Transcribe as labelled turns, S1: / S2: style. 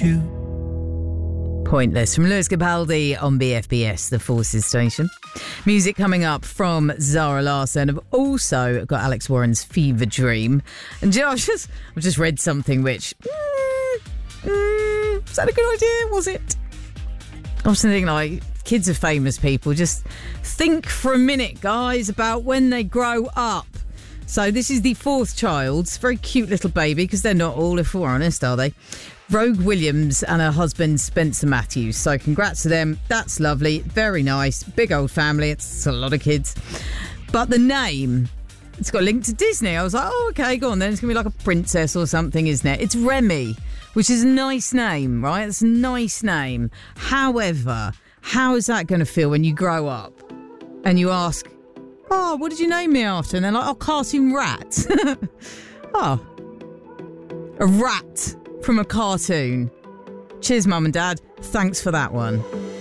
S1: you.
S2: Pointless from Lewis Capaldi on BFBS, the Forces station. Music coming up from Zara Larsson. I've also got Alex Warren's Fever Dream. And you know, I've just read something which... is that a good idea? Was it? I was thinking, like, kids are famous people. Just think for a minute, guys, about when they grow up. So this is the fourth child. It's a very cute little baby, because they're not all, if we're honest, are they? Rogue Williams and her husband Spencer Matthews. So congrats to them. That's lovely. Very nice. Big old family. It's a lot of kids. But the name, it's got a link to Disney. I was like, oh, okay, go on then. It's going to be like a princess or something, isn't it? It's Remy, which is a nice name, right? It's a nice name. However, how is that going to feel when you grow up and you ask, oh, what did you name me after? And they're like, oh, Cartoon Rat. Oh, a rat from a cartoon. Cheers, Mum and Dad. Thanks for that one.